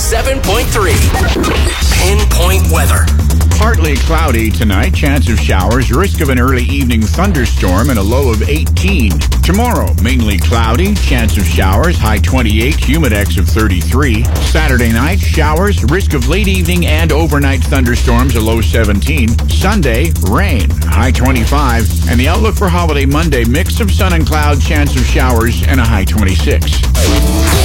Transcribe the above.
107.3. Pinpoint weather. Partly cloudy tonight, chance of showers, risk of an early evening thunderstorm, and a low of 18. Tomorrow, mainly cloudy, chance of showers, high 28, humidex of 33. Saturday night, showers, risk of late evening and overnight thunderstorms, a low 17. Sunday, rain, high 25. And the outlook for holiday Monday, mix of sun and cloud, chance of showers, and a high 26.